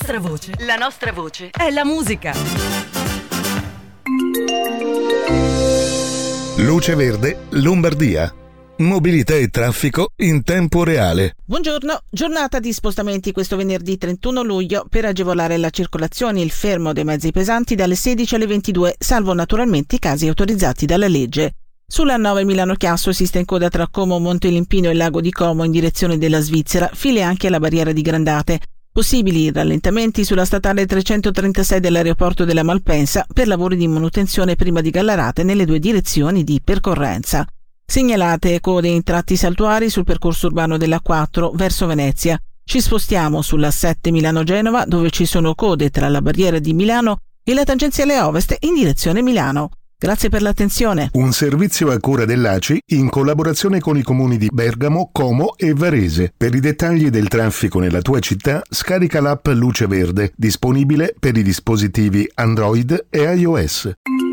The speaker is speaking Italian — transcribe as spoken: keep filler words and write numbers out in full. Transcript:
nostra voce, la nostra voce è la musica. Luce Verde, Lombardia. Mobilità e traffico in tempo reale. Buongiorno, giornata di spostamenti questo venerdì trentuno luglio per agevolare la circolazione e il fermo dei mezzi pesanti dalle sedici alle ventidue, salvo naturalmente i casi autorizzati dalla legge. Sulla nove Milano-Chiasso si sta in coda tra Como, Montelimpino e Lago di Como in direzione della Svizzera, file anche alla barriera di Grandate. Possibili rallentamenti sulla statale trecentotrentasei dell'aeroporto della Malpensa per lavori di manutenzione prima di Gallarate nelle due direzioni di percorrenza. Segnalate code in tratti saltuari sul percorso urbano della quattro verso Venezia. Ci spostiamo sulla sette Milano-Genova dove ci sono code tra la barriera di Milano e la tangenziale ovest in direzione Milano. Grazie per l'attenzione. Un servizio a cura dell'A C I in collaborazione con i comuni di Bergamo, Como e Varese. Per i dettagli del traffico nella tua città scarica l'app Luce Verde, disponibile per i dispositivi Android e iOS.